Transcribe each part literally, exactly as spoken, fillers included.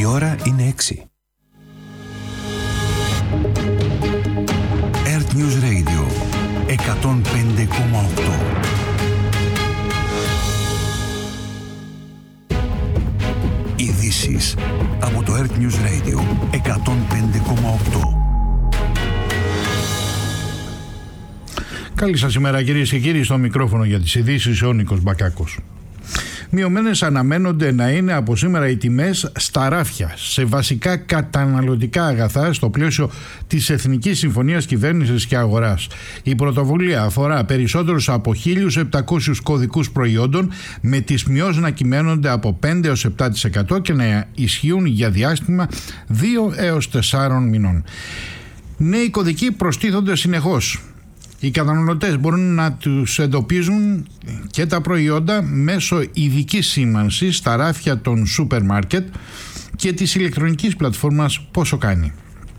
ώρα είναι έξι. Earth News Radio εκατόν πέντε κόμμα οκτώ. Ειδήσεις από το Earth News Radio εκατόν πέντε κόμμα οκτώ. Καλή σας ημέρα κυρίες και κύριοι, στο μικρόφωνο για τις ειδήσεις ο Νίκος Μπακάκος. Μειωμένες αναμένονται να είναι από σήμερα οι τιμές στα ράφια σε βασικά καταναλωτικά αγαθά στο πλαίσιο της Εθνικής Συμφωνίας Κυβέρνησης και Αγοράς. Η πρωτοβουλία αφορά περισσότερους από χίλιους επτακόσιους κωδικούς προϊόντων, με τις μειώσεις να κυμαίνονται από πέντε έως επτά τοις εκατό και να ισχύουν για διάστημα δύο έως τεσσάρων μηνών. Νέοι κωδικοί προστίθονται συνεχώς. Οι καταναλωτές μπορούν να τους εντοπίζουν και τα προϊόντα μέσω ειδικής σήμανσης στα ράφια των σούπερ μάρκετ και της ηλεκτρονικής πλατφόρμας Πόσο Κάνει.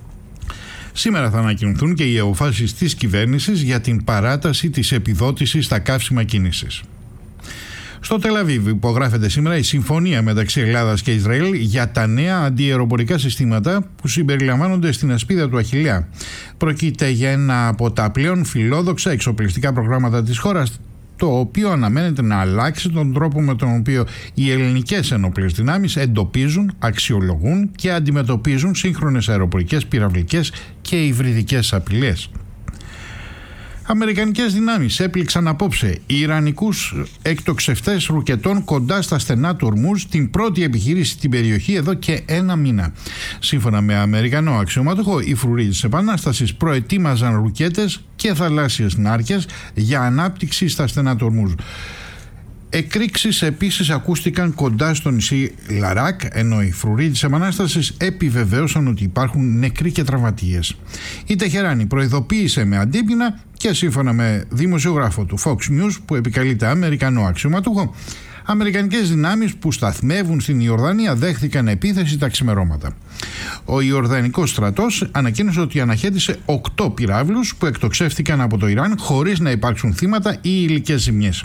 Σήμερα θα ανακοινωθούν και οι αποφάσεις της κυβέρνησης για την παράταση της επιδότησης στα καύσιμα κίνησης. Στο Τελ-Αβίβ υπογράφεται σήμερα η συμφωνία μεταξύ Ελλάδας και Ισραήλ για τα νέα αντιαεροπορικά συστήματα που συμπεριλαμβάνονται στην ασπίδα του Αχιλλέα. Πρόκειται για ένα από τα πλέον φιλόδοξα εξοπλιστικά προγράμματα της χώρας, το οποίο αναμένεται να αλλάξει τον τρόπο με τον οποίο οι ελληνικές ενόπλες δυνάμεις εντοπίζουν, αξιολογούν και αντιμετωπίζουν σύγχρονες αεροπορικές, πυραυλικές και υβριδικές απειλές. Αμερικανικές δυνάμεις έπληξαν απόψε ιρανικούς εκτοξευτές ρουκετών κοντά στα στενά του Ορμούζ, την πρώτη επιχείρηση στην περιοχή εδώ και ένα μήνα. Σύμφωνα με Αμερικανό αξιωματούχο, οι φρουροί της Επανάστασης προετοίμαζαν ρουκέτες και θαλάσσιες νάρκες για ανάπτυξη στα στενά του Ορμούζ. Εκρήξεις επίσης ακούστηκαν κοντά στο νησί Λαράκ, ενώ οι φρουροί της Επανάστασης επιβεβαίωσαν ότι υπάρχουν νεκροί και τραυματίες. Η Τεχεράνη προειδοποίησε με αντίπεινα και σύμφωνα με δημοσιογράφο του Fox News που επικαλείται Αμερικανό αξιωματούχο, αμερικανικές δυνάμεις που σταθμεύουν στην Ιορδανία δέχθηκαν επίθεση τα ξημερώματα. Ο Ιορδανικός στρατός ανακοίνωσε ότι αναχέτησε οκτώ πυράβλους που εκτοξεύτηκαν από το Ιράν χωρίς να υπάρξουν θύματα ή υλικές ζημιές.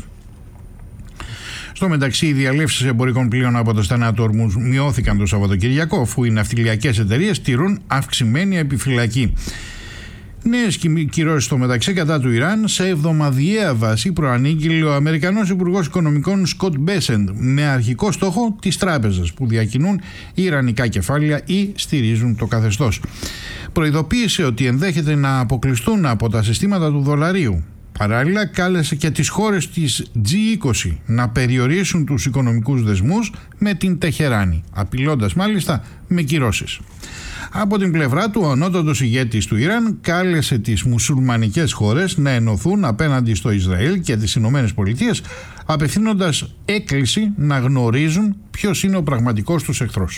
Στο μεταξύ, οι διαλέψεις εμπορικών πλοίων από το στενά του Ορμούζ μειώθηκαν το Σαββατοκυριακό, αφού οι ναυτιλιακές εταιρείες τηρούν αυξημένη επιφυλακή. Νέες κυρώσεις στο μεταξύ κατά του Ιράν σε εβδομαδιαία βάση προανήγγειλε ο Αμερικανός Υπουργός Οικονομικών Σκοτ Μπέσεντ, με αρχικό στόχο τις τράπεζες που διακινούν ιρανικά κεφάλαια ή στηρίζουν το καθεστώς. Προειδοποίησε ότι ενδέχεται να αποκλειστούν από τα συστήματα του δολαρίου. Παράλληλα, κάλεσε και τις χώρες της τζι είκοσι να περιορίσουν τους οικονομικούς δεσμούς με την Τεχεράνη, απειλώντας μάλιστα με κυρώσεις. Από την πλευρά του, ο ανώτατος ηγέτης του Ιράν κάλεσε τις μουσουλμανικές χώρες να ενωθούν απέναντι στο Ισραήλ και τις Ηνωμένες Πολιτείες, απευθύνοντας έκκληση να γνωρίζουν ποιος είναι ο πραγματικός τους εχθρός.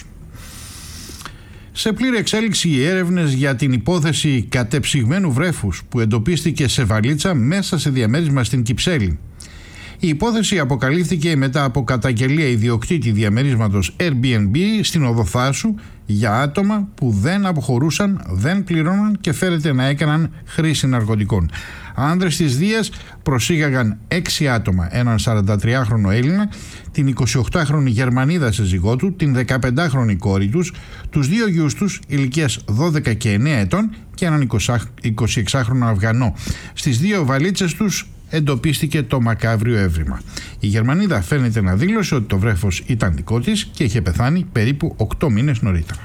Σε πλήρη εξέλιξη οι έρευνες για την υπόθεση κατεψυγμένου βρέφους που εντοπίστηκε σε βαλίτσα μέσα σε διαμέρισμα στην Κυψέλη. Η υπόθεση αποκαλύφθηκε μετά από καταγγελία ιδιοκτήτη διαμερίσματος Airbnb στην Οδοθάσου για άτομα που δεν αποχωρούσαν, δεν πληρώναν και φέρεται να έκαναν χρήση ναρκωτικών. Άνδρες της Δίας προσήγαγαν έξι άτομα, έναν σαραντατριάχρονο Έλληνα, την εικοσιοκτάχρονη Γερμανίδα σύζυγό του, την δεκαπεντάχρονη κόρη τους, τους δύο γιους τους ηλικίας δώδεκα και εννέα ετών και έναν εικοσιεξάχρονο Αφγανό. Στις δύο βαλίτσες τους εντοπίστηκε το μακάβριο έβριμα. Η Γερμανίδα φαίνεται να δήλωσε ότι το βρέφος ήταν δικό της και είχε πεθάνει περίπου οκτώ μήνες νωρίτερα.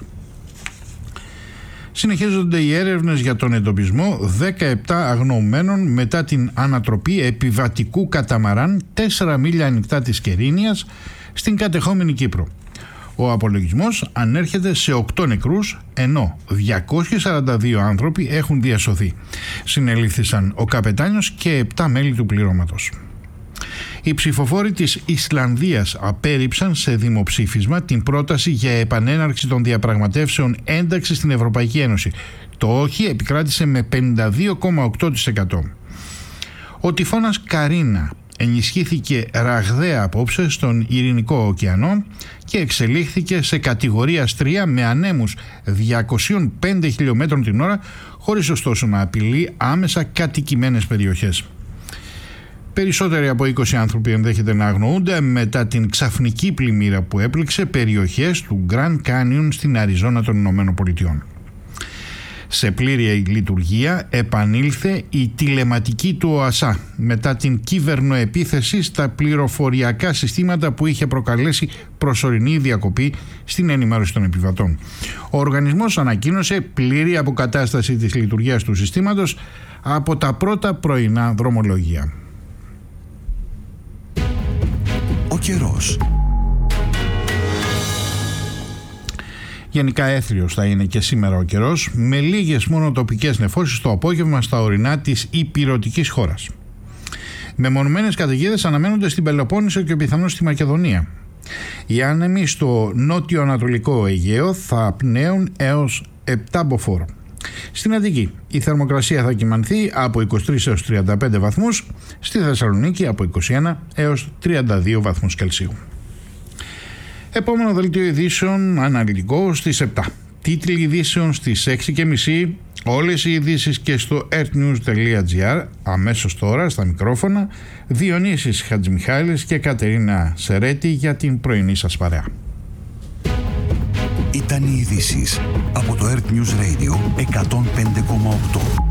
Συνεχίζονται οι έρευνες για τον εντοπισμό δεκαεπτά αγνοωμένων μετά την ανατροπή επιβατικού καταμαράν τέσσερα μίλια ανοιχτά της Κερίνιας στην κατεχόμενη Κύπρο. Ο απολογισμός ανέρχεται σε οκτώ νεκρούς, ενώ διακόσιοι σαράντα δύο άνθρωποι έχουν διασωθεί. Συνελήφθησαν ο καπετάνιος και επτά μέλη του πληρώματος. Οι ψηφοφόροι της Ισλανδίας απέρριψαν σε δημοψήφισμα την πρόταση για επανέναρξη των διαπραγματεύσεων ένταξης στην Ευρωπαϊκή Ένωση. Το όχι επικράτησε με πενήντα δύο κόμμα οκτώ τοις εκατό. Ο τυφώνας Καρίνα ενισχύθηκε ραγδαία απόψε στον Ειρηνικό ωκεανό και εξελίχθηκε σε κατηγορίας τρία με ανέμους διακόσια πέντε χιλιόμετρων την ώρα, χωρίς ωστόσο να απειλεί άμεσα κατοικημένες περιοχές. Περισσότεροι από είκοσι άνθρωποι ενδέχεται να αγνοούνται μετά την ξαφνική πλημμύρα που έπληξε περιοχές του Grand Canyon στην Αριζόνα των Ηνωμένων Πολιτειών. Σε πλήρη λειτουργία επανήλθε η τηλεματική του ΟΑΣΑ μετά την κυβερνοεπίθεση στα πληροφοριακά συστήματα που είχε προκαλέσει προσωρινή διακοπή στην ενημέρωση των επιβατών. Ο οργανισμός ανακοίνωσε πλήρη αποκατάσταση της λειτουργίας του συστήματος από τα πρώτα πρωινά δρομολόγια. Ο καιρός. Γενικά έθριος θα είναι και σήμερα ο καιρός, με λίγες μόνο τοπικές νεφώσεις το απόγευμα στα ορεινά της ηπειρωτικής χώρας. Μεμονωμένες καταιγίδες αναμένονται στην Πελοπόννησο και πιθανώς στη Μακεδονία. Οι άνεμοι στο νότιο-ανατολικό Αιγαίο θα πνέουν έως επτά μποφόρ. Στην Αττική η θερμοκρασία θα κυμανθεί από είκοσι τρεις έως τριάντα πέντε βαθμούς, στη Θεσσαλονίκη από είκοσι ένα έως τριάντα δύο βαθμούς Κελσίου. Επόμενο δελτίο ειδήσεων αναλυτικό στις επτά. Τίτλοι ειδήσεων στις έξι και μισή. Όλες οι ειδήσεις και στο earthnews τελεία gr. Αμέσως τώρα στα μικρόφωνα Διονύσης Χατζημιχάλης και Κατερίνα Σερέτη για την πρωινή σας παρέα. Ήταν οι ειδήσεις από το Earth News Radio εκατόν πέντε κόμμα οκτώ.